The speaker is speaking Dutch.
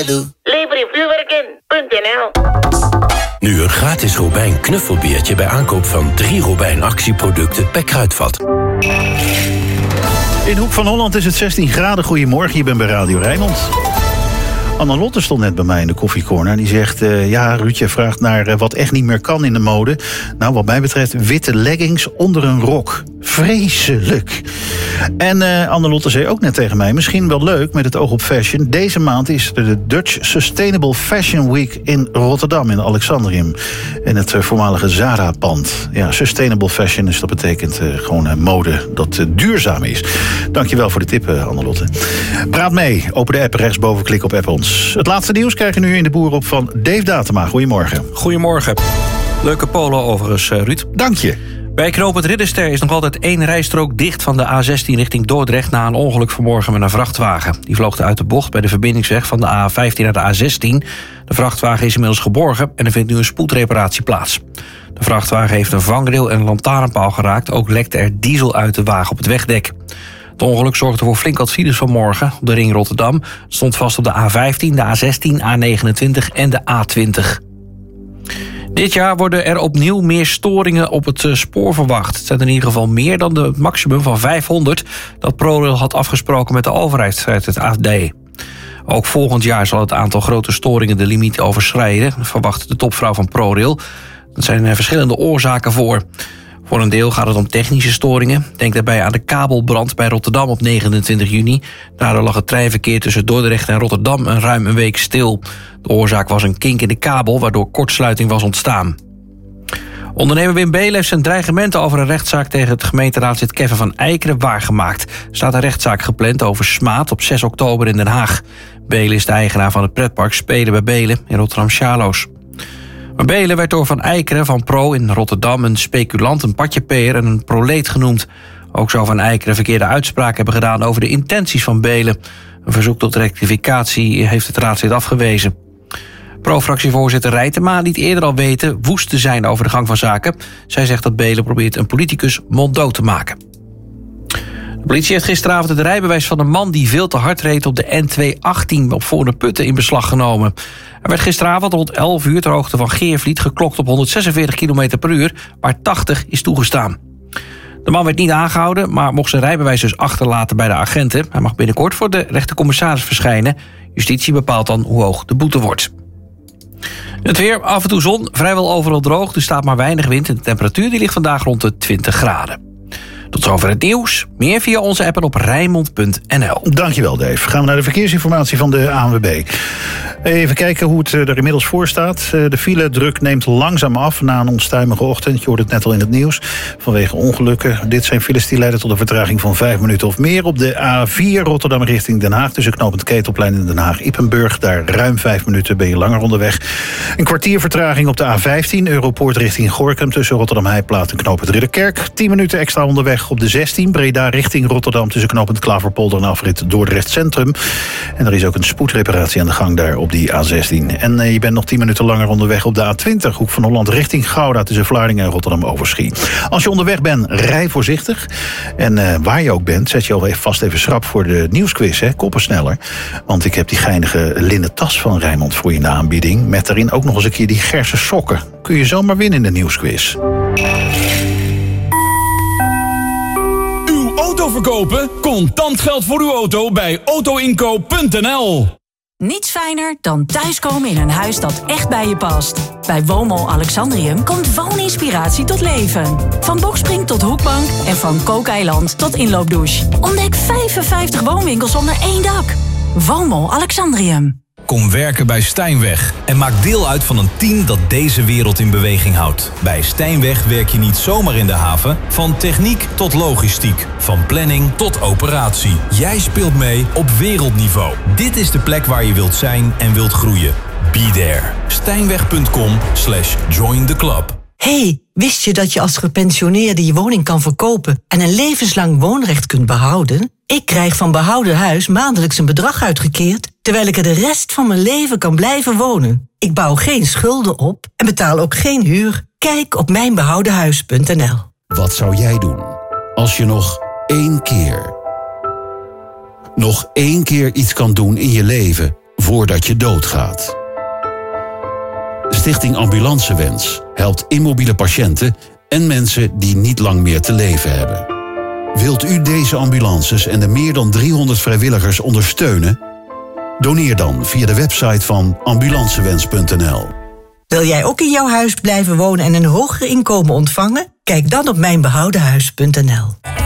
Librevuurwerken.nl. Nu een gratis Robijn knuffelbeertje bij aankoop van 3 Robijn actieproducten per Kruidvat. In Hoek van Holland is het 16 graden. Goedemorgen, je bent bij Radio Rijnmond. Anne-Lotte stond net bij mij in de koffiecorner. Die zegt, Ruudje vraagt naar wat echt niet meer kan in de mode. Nou, wat mij betreft witte leggings onder een rok. Vreselijk. En Anne-Lotte zei ook net tegen mij, misschien wel leuk met het oog op fashion. Deze maand is de Dutch Sustainable Fashion Week in Rotterdam, in Alexandrium. In het voormalige Zara-pand. Ja, sustainable fashion, dus dat betekent gewoon mode dat duurzaam is. Dankjewel voor de tip, Anne-Lotte. Praat mee. Open de app rechtsboven, klik op app ons. Het laatste nieuws krijgen we nu in de boer op van Dave Datema. Goedemorgen. Goedemorgen. Leuke polo overigens, Ruud. Dank je. Bij knooppunt Ridderster is nog altijd 1 rijstrook dicht van de A16 richting Dordrecht na een ongeluk vanmorgen met een vrachtwagen. Die vloog uit de bocht bij de verbindingsweg van de A15 naar de A16. De vrachtwagen is inmiddels geborgen en er vindt nu een spoedreparatie plaats. De vrachtwagen heeft een vangrail en een lantaarnpaal geraakt. Ook lekte er diesel uit de wagen op het wegdek. Het ongeluk zorgde voor flink wat files vanmorgen op de ring Rotterdam. Het stond vast op de A15, de A16, A29 en de A20. Dit jaar worden er opnieuw meer storingen op het spoor verwacht. Het zijn in ieder geval meer dan het maximum van 500... dat ProRail had afgesproken met de overheid, schrijft het AFD. Ook volgend jaar zal het aantal grote storingen de limiet overschrijden, verwacht de topvrouw van ProRail. Er zijn verschillende oorzaken voor. Voor een deel gaat het om technische storingen. Denk daarbij aan de kabelbrand bij Rotterdam op 29 juni. Daardoor lag het treinverkeer tussen Dordrecht en Rotterdam ruim een week stil. De oorzaak was een kink in de kabel, waardoor kortsluiting was ontstaan. Ondernemer Wim Beelen heeft zijn dreigementen over een rechtszaak tegen het gemeenteraadslid Kevin van Eijkeren waargemaakt. Er staat een rechtszaak gepland over smaad op 6 oktober in Den Haag. Beelen is de eigenaar van het pretpark Spelen bij Beelen in Rotterdam-Sjaloos. Maar Beelen werd door Van Eijkeren van Pro in Rotterdam een speculant, een patjepeer en een proleet genoemd. Ook zou Van Eijkeren verkeerde uitspraken hebben gedaan over de intenties van Beelen. Een verzoek tot rectificatie heeft het raadslid afgewezen. Pro-fractievoorzitter Rijtema liet eerder al weten woest te zijn over de gang van zaken. Zij zegt dat Beelen probeert een politicus monddood te maken. De politie heeft gisteravond het rijbewijs van een man die veel te hard reed op de N218 op Voorne-Putten in beslag genomen. Er werd gisteravond rond 11 uur ter hoogte van Geervliet geklokt op 146 km per uur, waar 80 is toegestaan. De man werd niet aangehouden, maar mocht zijn rijbewijs dus achterlaten bij de agenten. Hij mag binnenkort voor de rechtercommissaris verschijnen. Justitie bepaalt dan hoe hoog de boete wordt. Het weer, af en toe zon, vrijwel overal droog. Er staat maar weinig wind en de temperatuur die ligt vandaag rond de 20 graden. Tot zover het nieuws. Meer via onze app en op Rijnmond.nl. Dankjewel, Dave. Gaan we naar de verkeersinformatie van de ANWB. Even kijken hoe het er inmiddels voor staat. De file-druk neemt langzaam af na een onstuimige ochtend. Je hoorde het net al in het nieuws. Vanwege ongelukken. Dit zijn files die leiden tot een vertraging van 5 minuten of meer. Op de A4 Rotterdam richting Den Haag. Tussen knooppunt Ketelplein in Den Haag-Ippenburg. Daar ruim 5 minuten ben je langer onderweg. Een kwartier vertraging op de A15. Europoort richting Gorinchem. Tussen Rotterdam-Heijplaat en knooppunt Ridderkerk. 10 minuten extra onderweg op de 16, Breda richting Rotterdam tussen knooppunt Klaverpolder en afrit Dordrecht Centrum. En er is ook een spoedreparatie aan de gang daar op die A16. En je bent nog 10 minuten langer onderweg op de A20, Hoek van Holland richting Gouda tussen Vlaardingen en Rotterdam Overschie. Als je onderweg bent, rij voorzichtig. En waar je ook bent, zet je alweer vast even schrap voor de nieuwsquiz, hè? Koppen sneller. Want ik heb die geinige linnen tas van Rijnmond voor je in de aanbieding. Met daarin ook nog eens een keer die Gerse sokken. Kun je zomaar winnen in de nieuwsquiz. Auto verkopen? Contant geld voor uw auto bij autoinkoop.nl. Niets fijner dan thuiskomen in een huis dat echt bij je past. Bij Woonmall Alexandrium komt wooninspiratie tot leven. Van bokspring tot hoekbank en van kookeiland tot inloopdouche. Ontdek 55 woonwinkels onder één dak. Woonmall Alexandrium. Kom werken bij Stijnweg en maak deel uit van een team dat deze wereld in beweging houdt. Bij Stijnweg werk je niet zomaar in de haven, van techniek tot logistiek, van planning tot operatie. Jij speelt mee op wereldniveau. Dit is de plek waar je wilt zijn en wilt groeien. Be there. Stijnweg.com/join the club. Hey, wist je dat je als gepensioneerde je woning kan verkopen en een levenslang woonrecht kunt behouden? Ik krijg van Behouden Huis maandelijks een bedrag uitgekeerd, terwijl ik er de rest van mijn leven kan blijven wonen. Ik bouw geen schulden op en betaal ook geen huur. Kijk op mijnbehoudenhuis.nl. Wat zou jij doen als je nog één keer iets kan doen in je leven voordat je doodgaat. Stichting Ambulancewens helpt immobiele patiënten en mensen die niet lang meer te leven hebben. Wilt u deze ambulances en de meer dan 300 vrijwilligers ondersteunen? Doneer dan via de website van ambulancewens.nl. Wil jij ook in jouw huis blijven wonen en een hoger inkomen ontvangen? Kijk dan op mijnbehoudenhuis.nl.